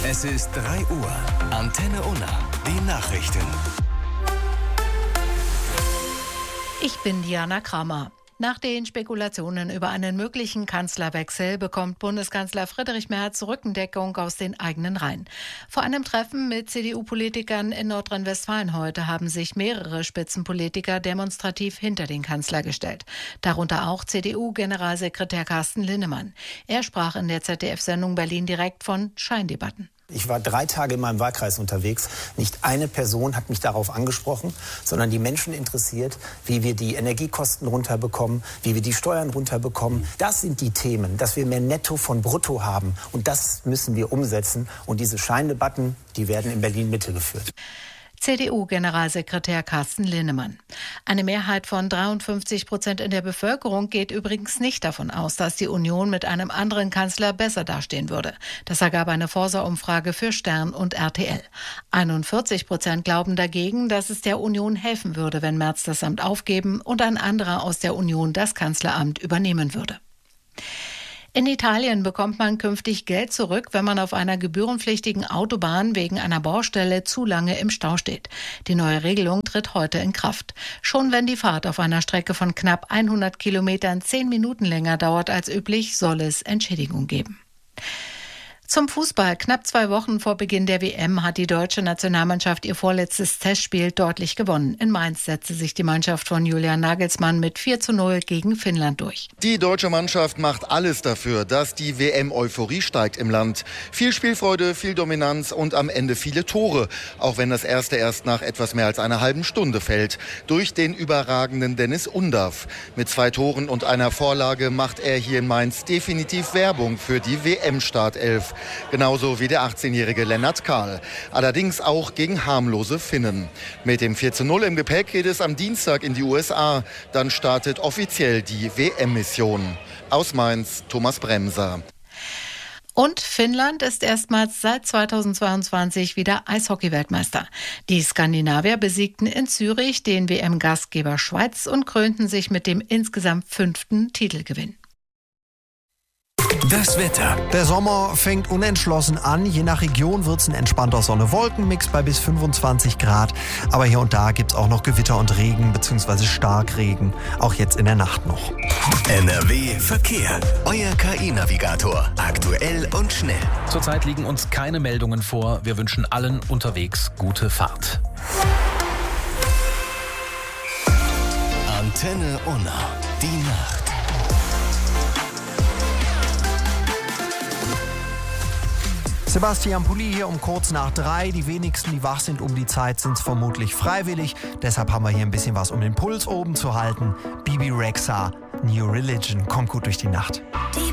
Es ist 3 Uhr. Antenne Unna. Die Nachrichten. Ich bin Diana Kramer. Nach den Spekulationen über einen möglichen Kanzlerwechsel bekommt Bundeskanzler Friedrich Merz Rückendeckung aus den eigenen Reihen. Vor einem Treffen mit CDU-Politikern in Nordrhein-Westfalen heute haben sich mehrere Spitzenpolitiker demonstrativ hinter den Kanzler gestellt. Darunter auch CDU-Generalsekretär Carsten Linnemann. Er sprach in der ZDF-Sendung Berlin direkt von Scheindebatten. Ich war 3 Tage in meinem Wahlkreis unterwegs. Nicht eine Person hat mich darauf angesprochen, sondern die Menschen interessiert, wie wir die Energiekosten runterbekommen, wie wir die Steuern runterbekommen. Das sind die Themen, dass wir mehr Netto von Brutto haben. Und das müssen wir umsetzen. Und diese Scheindebatten, die werden in Berlin-Mitte geführt. CDU-Generalsekretär Carsten Linnemann. Eine Mehrheit von 53% in der Bevölkerung geht übrigens nicht davon aus, dass die Union mit einem anderen Kanzler besser dastehen würde. Das ergab eine Forsa-Umfrage für Stern und RTL. 41% glauben dagegen, dass es der Union helfen würde, wenn Merz das Amt aufgeben und ein anderer aus der Union das Kanzleramt übernehmen würde. In Italien bekommt man künftig Geld zurück, wenn man auf einer gebührenpflichtigen Autobahn wegen einer Baustelle zu lange im Stau steht. Die neue Regelung tritt heute in Kraft. Schon wenn die Fahrt auf einer Strecke von knapp 100 Kilometern 10 Minuten länger dauert als üblich, soll es Entschädigung geben. Zum Fußball. Knapp 2 Wochen vor Beginn der WM hat die deutsche Nationalmannschaft ihr vorletztes Testspiel deutlich gewonnen. In Mainz setzte sich die Mannschaft von Julian Nagelsmann mit 4:0 gegen Finnland durch. Die deutsche Mannschaft macht alles dafür, dass die WM-Euphorie steigt im Land. Viel Spielfreude, viel Dominanz und am Ende viele Tore. Auch wenn das erste erst nach etwas mehr als einer halben Stunde fällt. Durch den überragenden Dennis Undav. Mit 2 Toren und einer Vorlage macht er hier in Mainz definitiv Werbung für die WM-Startelf. Genauso wie der 18-jährige Lennart Kahl. Allerdings auch gegen harmlose Finnen. Mit dem 4:0 im Gepäck geht es am Dienstag in die USA. Dann startet offiziell die WM-Mission. Aus Mainz, Thomas Bremser. Und Finnland ist erstmals seit 2022 wieder Eishockey-Weltmeister. Die Skandinavier besiegten in Zürich den WM-Gastgeber Schweiz und krönten sich mit dem insgesamt 5. Titelgewinn. Das Wetter. Der Sommer fängt unentschlossen an. Je nach Region wird es ein entspannter Sonne-Wolken-Mix bei bis 25 Grad. Aber hier und da gibt es auch noch Gewitter und Regen bzw. Starkregen. Auch jetzt in der Nacht noch. NRW Verkehr. Euer KI-Navigator. Aktuell und schnell. Zurzeit liegen uns keine Meldungen vor. Wir wünschen allen unterwegs gute Fahrt. Antenne Unna. Die Nacht. Sebastian Pulli hier um kurz nach 3. Die wenigsten, die wach sind um die Zeit, sind es vermutlich freiwillig. Deshalb haben wir hier ein bisschen was, um den Puls oben zu halten. Bibi Rexha, New Religion, kommt gut durch die Nacht.